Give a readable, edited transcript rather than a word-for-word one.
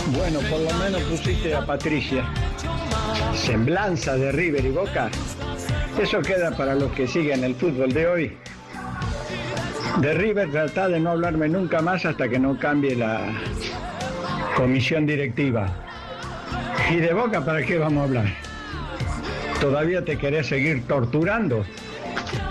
Bueno, por lo menos pusiste a Patricia. Semblanza de River y Boca. Eso queda para los que siguen el fútbol de hoy. De River trata de no hablarme nunca más hasta que no cambie la comisión directiva. ¿Y de Boca para qué vamos a hablar? ¿Todavía te querés seguir torturando?